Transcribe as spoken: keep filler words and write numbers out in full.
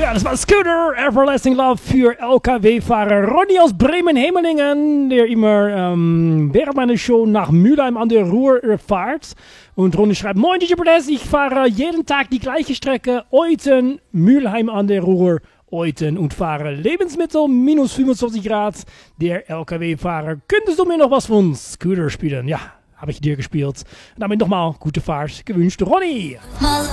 Ja, das war Scooter, Everlasting Love für L K W-Fahrer Ronny aus Bremen-Hemelingen, der immer ähm, während meiner Show nach Mülheim an der Ruhr äh, fährt. Und Ronny schreibt, moin D J Protest, ich fahre jeden Tag die gleiche Strecke, Euten, Mülheim an der Ruhr, Euten und fahre Lebensmittel, minus fünfundzwanzig Grad. Der L K W-Fahrer, könntest du mir noch was von Scooter spielen? Ja, habe ich dir gespielt. Und damit nochmal gute Fahrt gewünscht, Ronny.